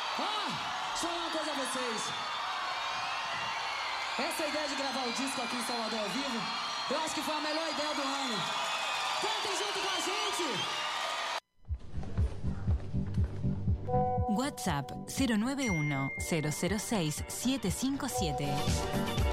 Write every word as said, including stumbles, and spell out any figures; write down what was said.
Ah, deixa eu falar uma coisa a vocês. Essa ideia de gravar o disco aqui em Salvador ao vivo, eu acho que foi a melhor ideia do ano. Cantem junto com a gente! WhatsApp cero nueve uno cero cero seis siete cinco siete.